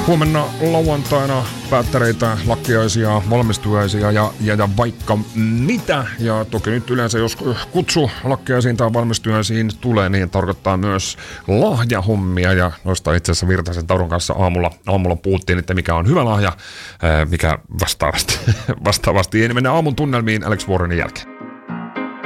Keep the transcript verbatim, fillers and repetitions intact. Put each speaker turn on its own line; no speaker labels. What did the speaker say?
Huomenna lauantaina päättäreitä, lakkiaisia, valmistujaisia ja, ja, ja vaikka mitä. Ja toki nyt yleensä, jos kutsu lakkiaisiin tai valmistujaisiin tulee, niin tarkoittaa myös lahjahommia. Ja noista itse asiassa Virtasen Taudun kanssa aamulla, aamulla puhuttiin, että mikä on hyvä lahja, mikä vastaavasti, vastaavasti. Mennään aamun tunnelmiin Alex Warrenin jälkeen.